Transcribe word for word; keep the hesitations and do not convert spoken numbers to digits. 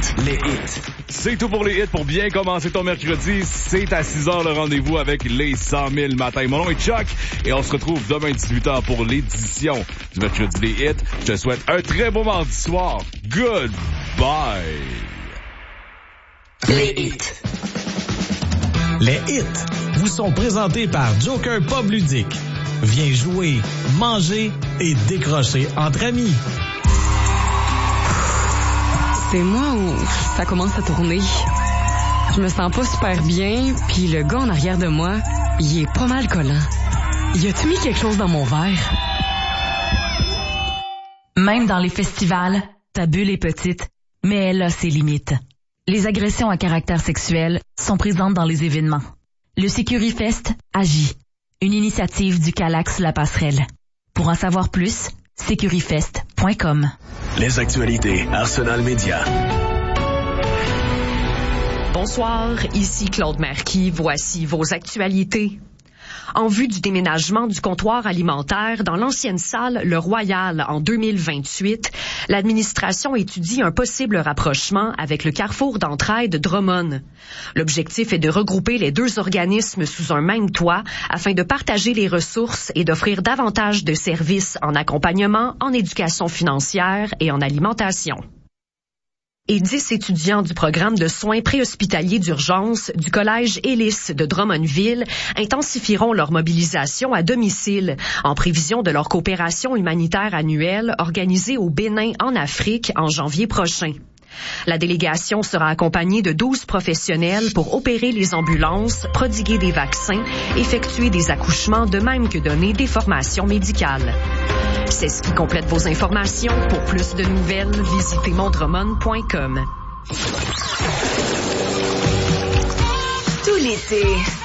Les hits. C'est tout pour les hits. Pour bien commencer ton mercredi, c'est à six heures le rendez-vous avec les cent mille matin. Mon nom est Chuck et on se retrouve demain dix-huit heures pour l'édition du mercredi des hits. Je te souhaite un très beau mardi soir. Goodbye. Les hits. Les hits vous sont présentés par Joker Pub Ludique. Viens jouer, manger et décrocher entre amis. C'est moi où ça commence à tourner. Je me sens pas super bien, puis le gars en arrière de moi, il est pas mal collant. Y a-tu mis quelque chose dans mon verre? Même dans les festivals, ta bulle est petite, mais elle a ses limites. Les agressions à caractère sexuel sont présentes dans les événements. Le Sécurifest agit. Une initiative du Calax La Passerelle. Pour en savoir plus, sécurifest point com. Les actualités Arsenal Média. Bonsoir, ici Claude Marquis. Voici vos actualités. En vue du déménagement du comptoir alimentaire dans l'ancienne salle Le Royal en deux mille vingt-huit, l'administration étudie un possible rapprochement avec le carrefour d'entraide Drummond. L'objectif est de regrouper les deux organismes sous un même toit afin de partager les ressources et d'offrir davantage de services en accompagnement, en éducation financière et en alimentation. Et dix étudiants du programme de soins préhospitaliers d'urgence du Collège Ellis de Drummondville intensifieront leur mobilisation à domicile en prévision de leur coopération humanitaire annuelle organisée au Bénin en Afrique en janvier prochain. La délégation sera accompagnée de douze professionnels pour opérer les ambulances, prodiguer des vaccins, effectuer des accouchements, de même que donner des formations médicales. C'est ce qui complète vos informations. Pour plus de nouvelles, visitez mondremon point com. Tout l'été,